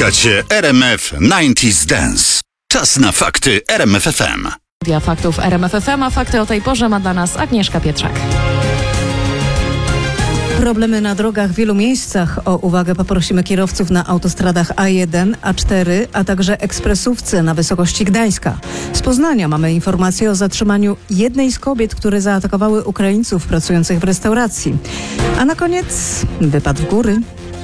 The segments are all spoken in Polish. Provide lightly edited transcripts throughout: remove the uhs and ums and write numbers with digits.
Słuchacie RMF 90s Dance. Czas na fakty RMF FM. Dia faktów RMF FM, a fakty o tej porze ma dla nas Agnieszka Pietrzak. Problemy na drogach w wielu miejscach. O uwagę poprosimy kierowców na autostradach A1, A4, a także ekspresówce na wysokości Gdańska. Z Poznania mamy informację o zatrzymaniu jednej z kobiet, które zaatakowały Ukraińców pracujących w restauracji. A na koniec wypad w góry.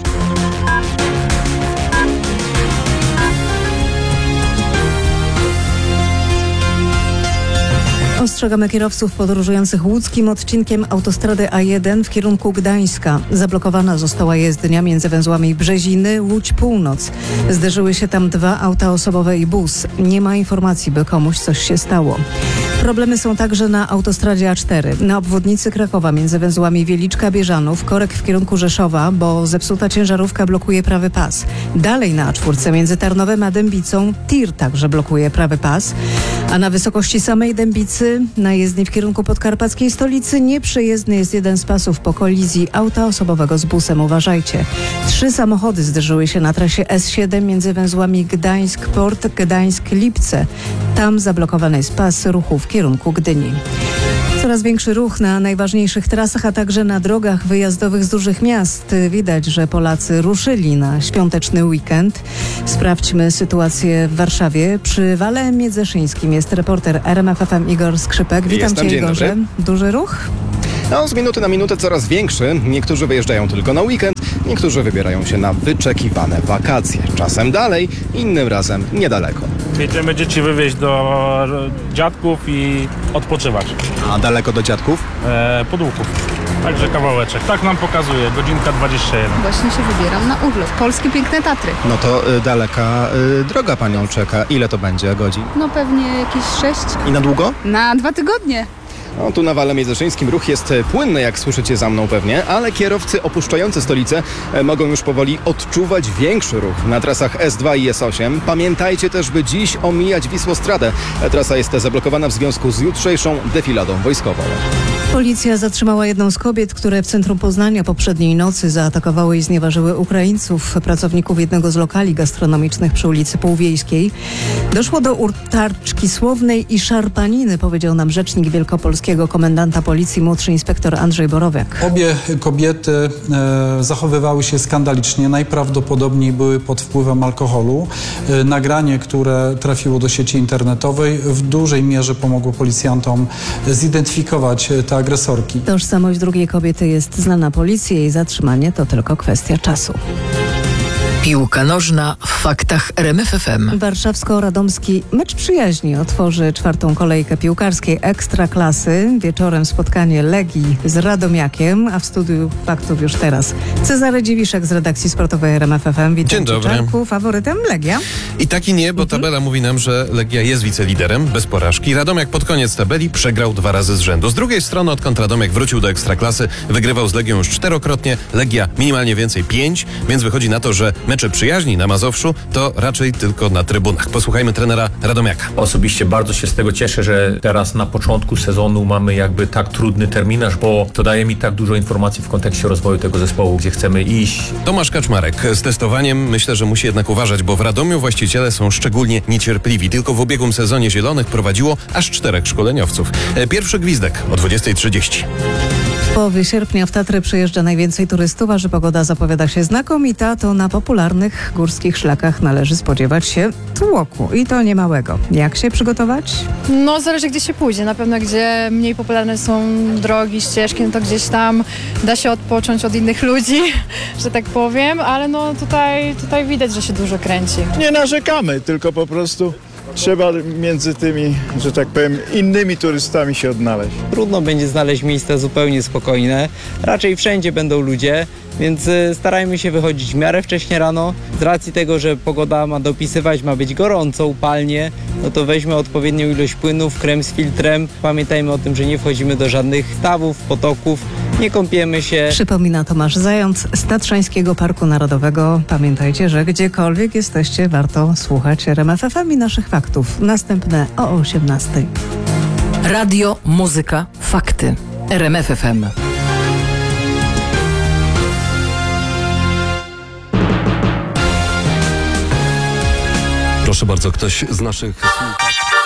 Ostrzegamy kierowców podróżujących łódzkim odcinkiem autostrady A1 w kierunku Gdańska. Zablokowana została jezdnia między węzłami Brzeziny, Łódź Północ. Zderzyły się tam dwa auta osobowe i bus. Nie ma informacji, by komuś coś się stało. Problemy są także na autostradzie A4. Na obwodnicy Krakowa między węzłami Wieliczka-Bieżanów, korek w kierunku Rzeszowa, bo zepsuta ciężarówka blokuje prawy pas. Dalej na A4 między Tarnowem a Dębicą tir także blokuje prawy pas. A na wysokości samej Dębicy na jezdni w kierunku podkarpackiej stolicy nieprzejezdny jest jeden z pasów po kolizji auta osobowego z busem. Uważajcie. 3 samochody zderzyły się na trasie S7 między węzłami Gdańsk-Port, Gdańsk-Lipce. Tam zablokowany jest pas ruchu w kierunku Gdyni. Coraz większy ruch na najważniejszych trasach, a także na drogach wyjazdowych z dużych miast. Widać, że Polacy ruszyli na świąteczny weekend. Sprawdźmy sytuację w Warszawie. Przy Wale Miedzeszyńskim jest reporter RMF FM Igor Skrzypek. Witam Cię, Igorze. Duży ruch? No, z minuty na minutę coraz większy. Niektórzy wyjeżdżają tylko na weekend, niektórzy wybierają się na wyczekiwane wakacje. Czasem dalej, innym razem niedaleko. Jedziemy dzieci wywieźć do dziadków i odpoczywać. A daleko do dziadków? Pod Łuków. Także kawałeczek. Tak nam pokazuje, godzinka 21. Właśnie się wybieram na urlop. Polskie piękne Tatry. No to daleka droga panią czeka. Ile to będzie godzin? No pewnie jakieś 6. I na długo? Na 2 tygodnie. No, tu na Wale Miedzeszyńskim ruch jest płynny, jak słyszycie za mną pewnie, ale kierowcy opuszczający stolicę mogą już powoli odczuwać większy ruch na trasach S2 i S8. Pamiętajcie też, by dziś omijać Wisłostradę. Trasa jest zablokowana w związku z jutrzejszą defiladą wojskową. Policja zatrzymała jedną z kobiet, które w centrum Poznania poprzedniej nocy zaatakowały i znieważyły Ukraińców, pracowników jednego z lokali gastronomicznych przy ulicy Półwiejskiej. Doszło do utarczki słownej i szarpaniny, powiedział nam rzecznik wielkopolskiego komendanta policji, młodszy inspektor Andrzej Borowiak. Obie kobiety zachowywały się skandalicznie, najprawdopodobniej były pod wpływem alkoholu. Nagranie, które trafiło do sieci internetowej, w dużej mierze pomogło policjantom zidentyfikować te agresorki. Tożsamość drugiej kobiety jest znana policji, jej zatrzymanie to tylko kwestia czasu. Piłka nożna w faktach RMF FM. Warszawsko-radomski mecz przyjaźni otworzy 4. kolejkę piłkarskiej Ekstraklasy. Wieczorem spotkanie Legii z Radomiakiem, a w studiu faktów już teraz Cezary Dziwiszek z redakcji sportowej RMF FM. Witam. Dzień dobry. Czarku, faworytem Legia? I tak i nie, bo tabela mówi nam, że Legia jest wiceliderem, bez porażki. Radomiak pod koniec tabeli przegrał 2 razy z rzędu. Z drugiej strony, odkąd Radomiak wrócił do Ekstraklasy, wygrywał z Legią już 4-krotnie, Legia minimalnie więcej 5, więc wychodzi na to, że mecze przyjaźni na Mazowszu to raczej tylko na trybunach. Posłuchajmy trenera Radomiaka. Osobiście bardzo się z tego cieszę, że teraz na początku sezonu mamy jakby tak trudny terminarz, bo to daje mi tak dużo informacji w kontekście rozwoju tego zespołu, gdzie chcemy iść. Tomasz Kaczmarek. Z testowaniem myślę, że musi jednak uważać, bo w Radomiu właściciele są szczególnie niecierpliwi. Tylko w ubiegłym sezonie Zielonych prowadziło aż 4 szkoleniowców. Pierwszy gwizdek o 20:30. W połowie sierpnia w Tatry przyjeżdża najwięcej turystów, a że pogoda zapowiada się znakomita, to na popularnych górskich szlakach należy spodziewać się tłoku i to niemałego. Jak się przygotować? No zależy gdzie się pójdzie. Na pewno gdzie mniej popularne są drogi, ścieżki, no to gdzieś tam da się odpocząć od innych ludzi, że tak powiem, ale no tutaj widać, że się dużo kręci. Nie narzekamy, tylko po prostu trzeba między tymi, że tak powiem, innymi turystami się odnaleźć. Trudno będzie znaleźć miejsca zupełnie spokojne. Raczej wszędzie będą ludzie, więc starajmy się wychodzić w miarę wcześnie rano. Z racji tego, że pogoda ma dopisywać, ma być gorąco, upalnie, no to weźmy odpowiednią ilość płynów, krem z filtrem. Pamiętajmy o tym, że nie wchodzimy do żadnych stawów, potoków, nie kąpiemy się. Przypomina Tomasz Zając z Tatrzańskiego Parku Narodowego. Pamiętajcie, że gdziekolwiek jesteście, warto słuchać RMF FM i naszych faktów. Następne o 18:00. Radio, muzyka, fakty. RMF FM. Proszę bardzo, ktoś z naszych słuchaczy.